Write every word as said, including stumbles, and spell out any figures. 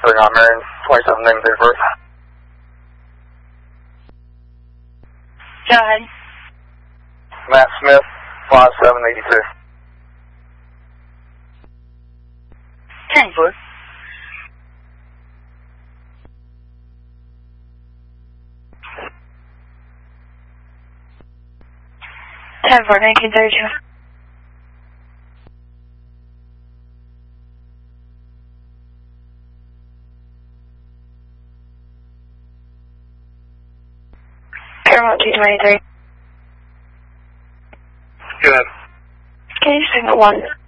Southern on Marion, twenty-seven, name, date of birth. Go ahead. Matt Smith, five seven eighty-two. ten four. ten four, nineteen thirty-two. Paramount two twenty-three. Good. Can you signal one?